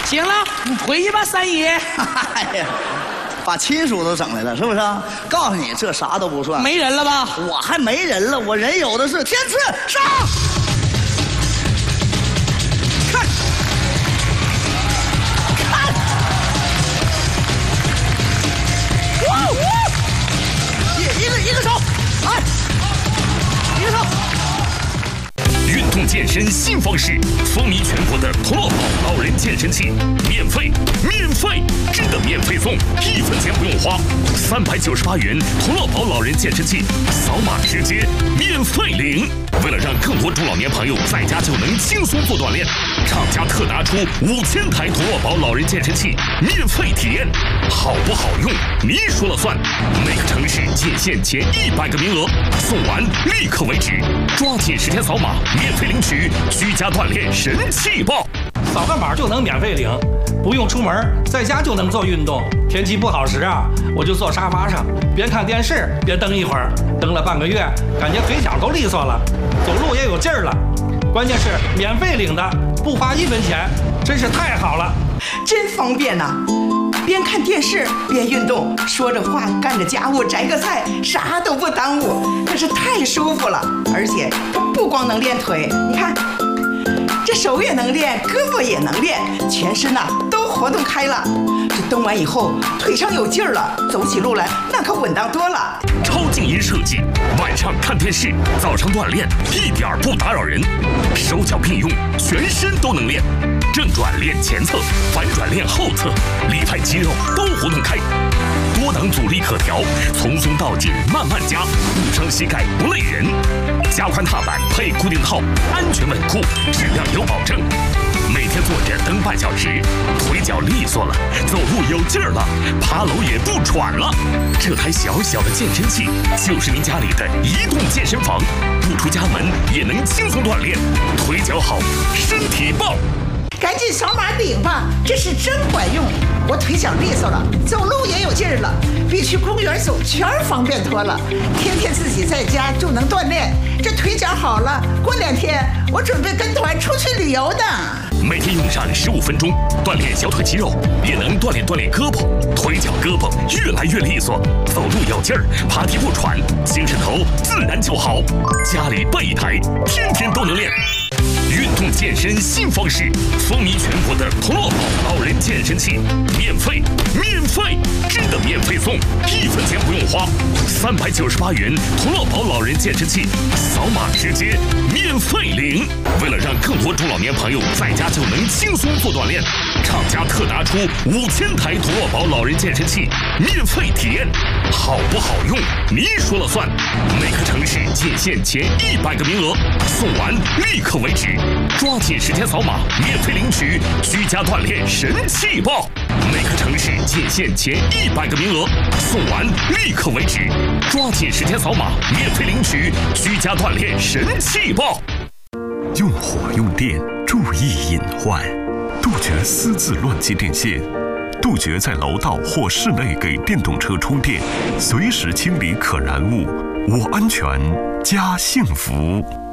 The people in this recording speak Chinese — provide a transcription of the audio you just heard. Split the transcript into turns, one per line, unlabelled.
行了，回去吧，三爷。
哎呀，把亲属都整来了，是不是？告诉你，这啥都不算，
没人了吧？
我还没人了，我人有的是。天赐上，看，看，一个手，哎，一个手。
运动健身新方式，风靡全国的陀螺宝老人健身器，免费，真的免费送，1分钱不用花，398元陀螺宝老人健身器，扫码直接免费领。为了让更多中老年朋友在家就能轻松做锻炼，厂家特拿出5000台陀螺宝老人健身器免费体验，好不好用你说了算。每个城市仅限前100个名额，送完立刻为止，抓紧时间扫码免费领取居家锻炼神器包。
扫个码就能免费领，不用出门，在家就能做运动。天气不好时啊，我就坐沙发上，边看电视边蹬一会儿，蹬了半个月，感觉腿脚都利索了，走路也有劲儿了。关键是免费领的，不花1分钱，真是太好了，
真方便呐！边看电视边运动，说着话干着家务，摘个菜，啥都不耽误，可是太舒服了。而且不光能练腿，你看。这手也能练，胳膊也能练，全身呐都活动开了。这蹬完以后，腿上有劲儿了，走起路来那可稳当多了。
超静音设计，晚上看电视，早上锻炼，一点不打扰人。手脚并用，全身都能练。正转练前侧，反转练后侧，里外肌肉都活动开。多档阻力可调，从松到紧慢慢加，不伤膝盖不累人。加宽踏板配固定套，安全稳固，质量有保证。每天坐着蹬半小时，腿脚利索了，走路有劲儿了，爬楼也不喘了。这台小小的健身器就是您家里的移动健身房，不出家门也能轻松锻炼，腿脚好，身体棒。
赶紧扫码领吧，这是真管用。我腿脚利索了，走路也有劲儿了，比去公园走圈方便多了。天天自己在家就能锻炼，这腿脚好了，过2天我准备跟团出去旅游的。
每天用上15分钟，锻炼小腿肌肉，也能锻炼胳膊，腿脚胳膊越来越利索，走路有劲儿，爬梯不喘，精神头自然就好。家里备一台，天天都能练。运动健身新方式，风靡全国的陀螺宝老人健身器，免费，真的免费送，1分钱不用花，398元陀螺宝老人健身器，扫码直接免费领。为了让更多中老年朋友在家就能轻松做锻炼，厂家特拿出5000台陀螺宝老人健身器免费体验，好不好用你说了算。每个城市仅限前100个名额，送完立刻为止，抓紧时间扫码免费领取居家锻炼神器包。每个城市仅限前100个名额，送完立刻为止，抓紧时间扫码免费领取居家锻炼神器包。
用火用电，注意隐患，杜绝私自乱接电线，杜绝在楼道或室内给电动车充电，随时清理可燃物。我安全，家幸福。